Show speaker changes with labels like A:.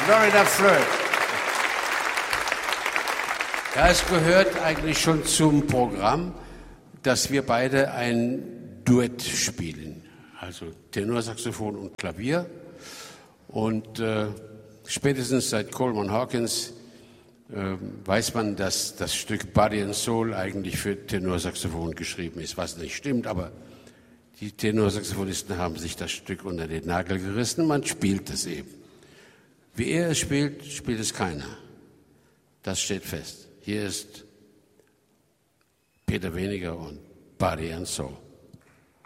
A: very enough through it. Ja, es gehört eigentlich schon zum Programm, dass wir beide ein Duett spielen. Also Tenorsaxophon und Klavier. Und spätestens seit Coleman Hawkins weiß man, dass das Stück Body and Soul eigentlich für Tenorsaxophon geschrieben ist, was nicht stimmt, aber die Tenorsaxophonisten haben sich das Stück unter den Nagel gerissen, man spielt es eben. Wie er es spielt, spielt es keiner. Das steht fest. Hier ist Peter Weniger und Body and Soul.